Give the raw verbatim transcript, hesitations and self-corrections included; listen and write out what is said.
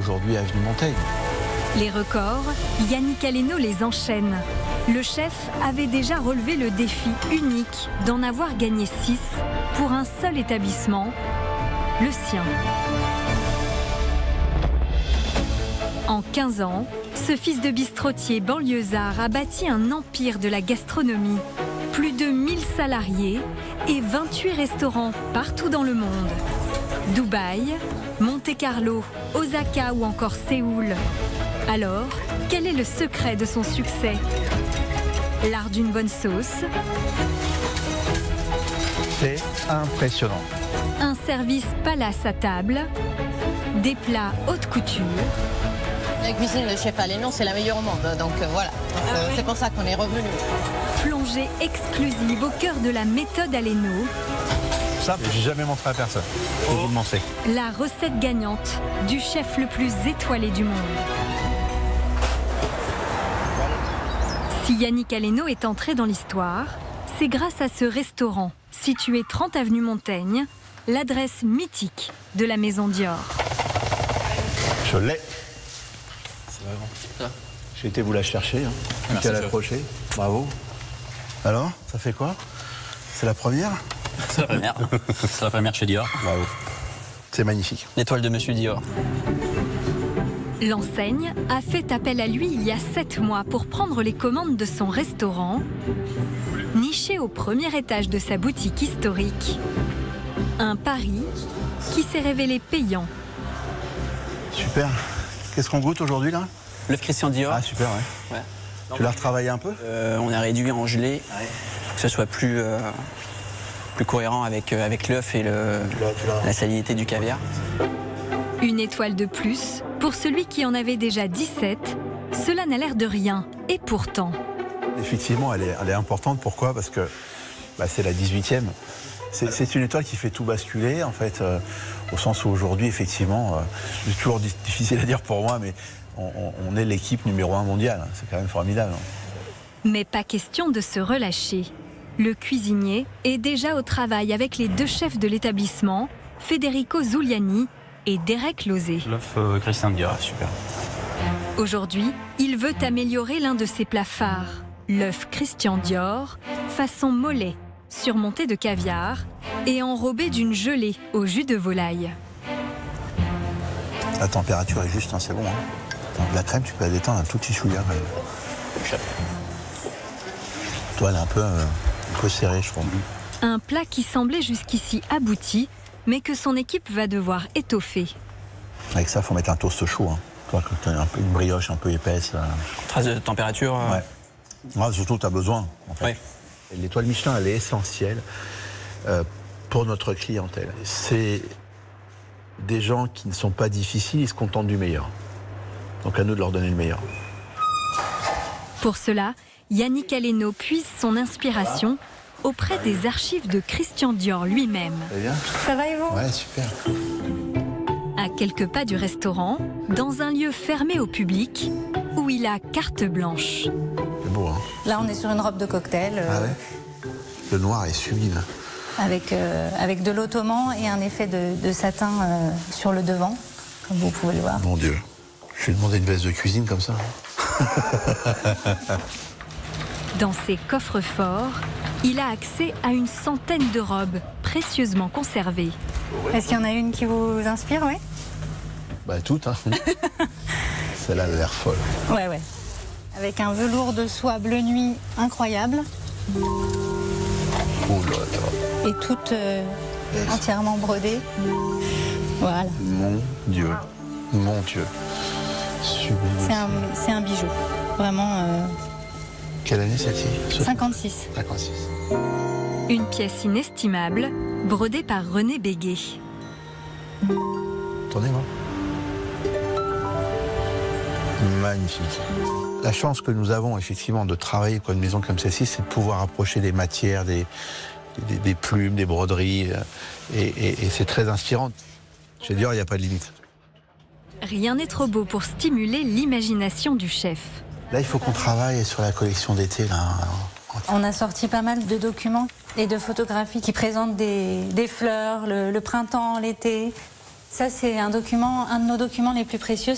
aujourd'hui avenue Montaigne. Les records, Yannick Aleno les enchaîne. Le chef avait déjà relevé le défi unique d'en avoir gagné six pour un seul établissement, le sien. En quinze ans, ce fils de bistrotier banlieusard a bâti un empire de la gastronomie. Plus de mille salariés et vingt-huit restaurants partout dans le monde. Dubaï, Monte-Carlo, Osaka ou encore Séoul. Alors, quel est le secret de son succès? L'art d'une bonne sauce. C'est impressionnant. Un service palace à table. Des plats haute couture. La cuisine de chef Aleno, c'est la meilleure au monde, donc euh, voilà. Donc, euh, c'est pour ça qu'on est revenu. Plongée exclusive au cœur de la méthode Aleno. Ça, j'ai jamais montré à personne. Faut vous le montrer. La recette gagnante du chef le plus étoilé du monde. Si Yannick Aleno est entré dans l'histoire, c'est grâce à ce restaurant situé trente avenue Montaigne, l'adresse mythique de la maison Dior. Je l'ai. C'est vraiment ça. J'ai été vous la chercher, hein. Merci à l'accrocher. Bravo. Alors, ça fait quoi? C'est la première? C'est la première. C'est la première chez Dior. Bravo. C'est magnifique. L'étoile de Monsieur Dior. L'enseigne a fait appel à lui il y a sept mois pour prendre les commandes de son restaurant, niché au premier étage de sa boutique historique. Un pari qui s'est révélé payant. Super. Qu'est-ce qu'on goûte aujourd'hui là? L'œuf Christian Dior. Ah super, ouais. Ouais. Tu l'as retravaillé un peu? euh, On a réduit en gelée pour que ce soit plus, euh, plus cohérent avec, euh, avec l'œuf et le, la salinité du caviar. Une étoile de plus pour celui qui en avait déjà dix-sept. Cela n'a l'air de rien. Et pourtant... Effectivement, elle est, elle est importante. Pourquoi? Parce que bah, c'est la dix-huitième. C'est, c'est une étoile qui fait tout basculer, en fait, euh, au sens où aujourd'hui, effectivement, euh, c'est toujours di- difficile à dire pour moi, mais on, on, on est l'équipe numéro un mondiale. C'est quand même formidable. Mais pas question de se relâcher. Le cuisinier est déjà au travail avec les deux chefs de l'établissement, Federico Zuliani et Derek Lozé. L'œuf euh, Christian Dior. Ah, super. Aujourd'hui, il veut améliorer l'un de ses plats phares, l'œuf Christian Dior, façon mollet, surmonté de caviar et enrobé d'une gelée au jus de volaille. La température est juste, hein, c'est bon. Hein. La crème, tu peux la détendre un tout petit chouïa. Toi, elle est un peu, euh, un peu serrée, je trouve. Un plat qui semblait jusqu'ici abouti, mais que son équipe va devoir étoffer. Avec ça, il faut mettre un toast chaud. Hein. Toi, quand tu as un peu une brioche un peu épaisse. Là. Trace de température. Euh... Ouais. Ouais, surtout, tu as besoin, en fait. Ouais. L'étoile Michelin, elle est essentielle euh, pour notre clientèle. C'est des gens qui ne sont pas difficiles, ils se contentent du meilleur. Donc à nous de leur donner le meilleur. Pour cela, Yannick Aleno puise son inspiration auprès des archives de Christian Dior lui-même. Ça va bien? Ça va et vous? Ouais, super. À quelques pas du restaurant, dans un lieu fermé au public, où il a carte blanche. C'est beau, hein? Là, on est sur une robe de cocktail. Euh, Ah ouais? Le noir est sublime. avec, euh, avec de l'ottoman et un effet de, de satin euh, sur le devant, comme vous pouvez le voir. Mon Dieu. Je vais demander une veste de cuisine comme ça. Dans ses coffres forts, il a accès à une centaine de robes précieusement conservées. Est-ce qu'il y en a une qui vous inspire, ouais? Bah toutes, hein. Celle-là, elle a l'air folle. Ouais, ouais. Avec un velours de soie bleu nuit incroyable. Oh là là. Et toute euh, entièrement brodée. Voilà. Mon Dieu. Mon Dieu. Sublime. C'est un, c'est un bijou. Vraiment euh, Quelle année celle-ci? cinquante-six. cinquante-six. Une pièce inestimable, brodée par René Béguet. Tournez-moi. Magnifique. La chance que nous avons effectivement de travailler pour une maison comme celle-ci, c'est de pouvoir approcher des matières, des, des, des plumes, des broderies. Et, et, et c'est très inspirant. Je veux dire, il n'y a pas de limite. Rien n'est trop beau pour stimuler l'imagination du chef. Là, il faut qu'on travaille sur la collection d'été. Là. On a sorti pas mal de documents et de photographies qui présentent des, des fleurs, le, le printemps, l'été. Ça, c'est un document, un de nos documents les plus précieux.